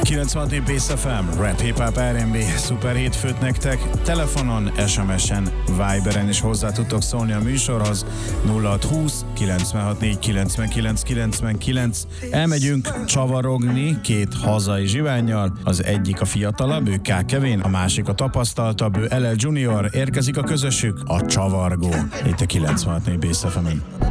96 Bass FM, Rap Hip Hop R&B, szuper hétfőt nektek. Telefonon, SMS-en, Viberen is hozzá tudtok szólni a műsorhoz. 0620 964 99 99. Elmegyünk csavarogni két hazai zsivánnyal. Az egyik a fiatalabb, ő K. Kevin, a másik a tapasztaltabb, ő LL Junior. Érkezik a közösük, a Csavargó. Itt a 96 Bass FM-en.